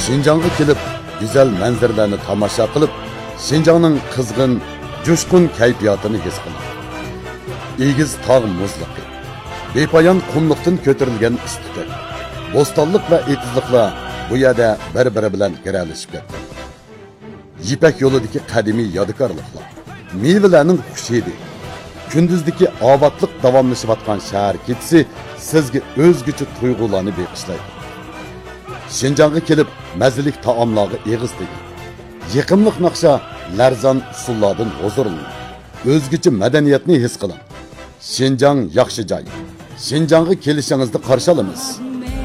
Şinjanğa kelib, güzel manzaralarni tomosha qilib, Şinjanning qizg'in, jo'shqin kayfiyatini his qiling. Egiz tog' muzliqi, bepoyon qumliqdan ko'tarilgan istiqlik, bo'stonlik va etizliklar bu yerda bir-biri bilan giralishib ketdi. Yipak yo'lidagi qadimiy yodikorliklar, mevalarning xushidi, kunduzdagi obodlik davomlashayotgan shahar ketisi sizga o'zgacha tuyg'ularni beg'ishlaydi. Şinjanğa kelib, mazalik taomlarga eg'iz teging. Yiqimliq naqsha, larzon usullardan huzurlaning. O'zgacha madaniyatni his qiling. Şinjan yaxshi joy. Şinjanğa kelishingizni qarshi olamiz.